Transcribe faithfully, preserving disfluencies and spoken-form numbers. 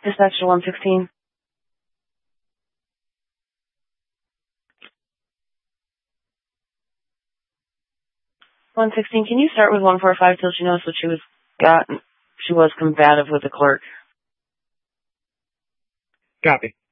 Dispatch to one sixteen. one sixteen, can you start with one forty-five till she knows what she was got? She was combative with the clerk. Copy.